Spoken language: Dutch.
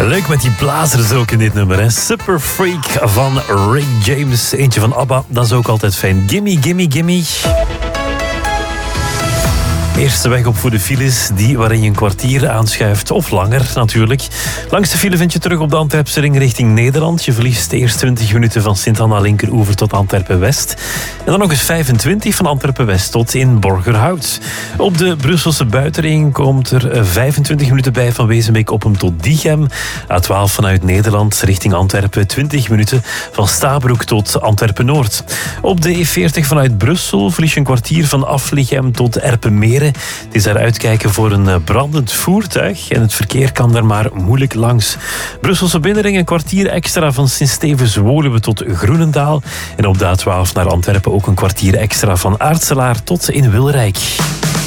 Leuk met die blazers ook in dit nummer, hè. Super Freak van Rick James. Eentje van ABBA, dat is ook altijd fijn. Gimme, gimme, gimme. Eerste weg op voor de files, die waarin je een kwartier aanschuift, of langer natuurlijk. Langste file vind je terug op de Antwerpse ring richting Nederland. Je verliest eerst 20 minuten van Sint-Anna Linkeroever tot Antwerpen-West. En dan nog eens 25 van Antwerpen-West tot in Borgerhout. Op de Brusselse buitenring komt er 25 minuten bij van Wezenbeek-Oppem tot Diegem. A12 vanuit Nederland richting Antwerpen 20 minuten van Stabroek tot Antwerpen-Noord. Op de E40 vanuit Brussel verlies je een kwartier van Aflichem tot Erpenmeren. Het is daar uitkijken voor een brandend voertuig en het verkeer kan daar maar moeilijk langs. Brusselse binnenring een kwartier extra van Sint-Stevens-Woluwe tot Groenendaal. En op de A12 naar Antwerpen ook een kwartier extra van Aartselaar tot in Wilrijk.